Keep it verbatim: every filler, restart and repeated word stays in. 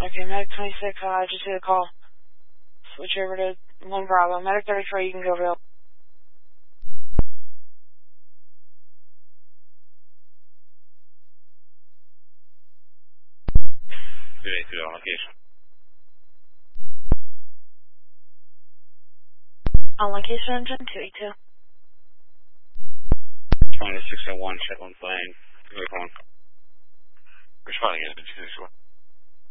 Okay, Medic twenty-six, uh, just hit a call. Switch over to one Bravo. Medic thirty-four, you can go real. two eighty-two on location. On location, engine two eighty-two. twenty-six oh one, Shetland Lane. Good one. Responding to two sixty-one.